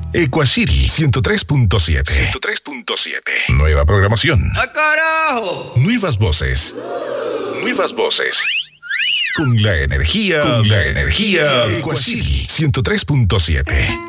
Equashiri 103.7. 103.7. Nueva programación. ¡Ah, carajo! Nuevas voces. Nuevas voces. Con la energía. Equashiri 103.7.